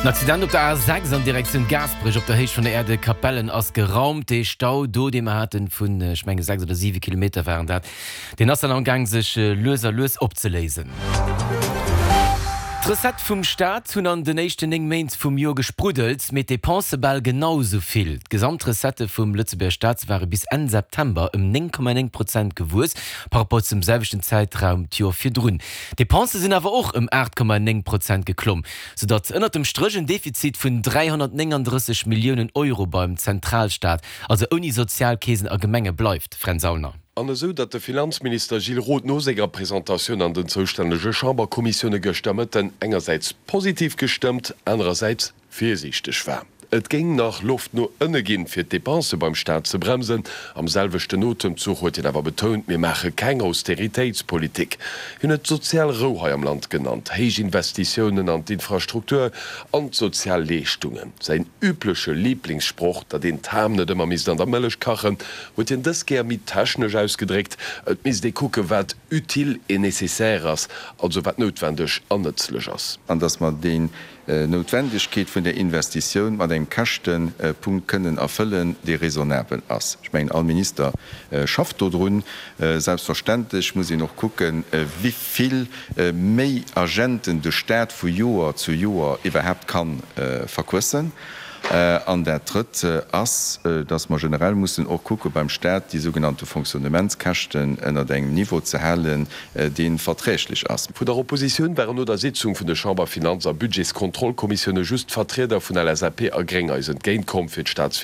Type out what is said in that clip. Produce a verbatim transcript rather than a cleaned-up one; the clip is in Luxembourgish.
Accident op der A sechs an Direktion Gasbrich op der Heich von der Erde Kapellen ass geraumt de Stau do dem er hatten vun Schmenge sechs oder sieben Kilometer waren dat den as angang sech äh, loser los opzelesen. Reset vum Staat hunn an den nächsten eng Mainz vum Jo gesprudelt mit de Penseball genauso viel. Gesamtresette vum Lützeburger Staats waren bis Ende September um neun Komma neun Prozent gewus, par rapport zum selben Zeitraum Tür vier drun. Die Pense sind aber auch um acht Komma neun Prozent geklommen, sodass unter dem strichen Defizit von dreihundertneununddreißig Millionen Euro beim Zentralstaat, also ohne Sozialkäsen a Gemenge bleibt, Fran Sauner. An eso, dat der Finanzminister Gilles Roth no seger Präsentationun an den zostännege Chamberkommissionune gestemmet, den engerseits positiv gestimmt, andererseits viersichtig war. Et ging nach Luft no ënne ginn fir d'Depense beim Staat ze bremsen. Am selwechte Notemzug huet hin awer betont, mir mache keng Austeritätspolitik. Hunn et sozial Rohai am Land genannt, heich Investitionen an d'Infrastruktur an Sozialleistungen. Sein üblichsche Lieblingsspruch, dat den Tam net immer mis an der Mëllech kachen, huet hin dës ger mit taschenneg ausgedrégt, et mis de kucke wat util e necessaire ass, also wat notwendig annëtzlech ass. An dass man den äh, Notwendigkeit vun der Investition man den Kastenpunkt äh, können erfüllen, die raisonabel ass. Ich mein, all Minister äh, schafft dodrun, äh, selbstverständlich muss ich noch gucken, äh, wie viel äh, méi Agenten de Staat vu Joer zu Joer überhaupt kann äh, verkussen. Äh, an der dritte äh, ass, äh, dass man generell muss auch gucken beim Staat die sogenannte Funktionamentskächten ennner engem Niveau zu hellen, äh, den verträglich ass. Von der Opposition wären nur der Sitzung von der Chamber Finanzer Budgetskontrollkommissionne just Vertreter von der L S A P ergrenger is entgegenkom fir Staatsfinanzen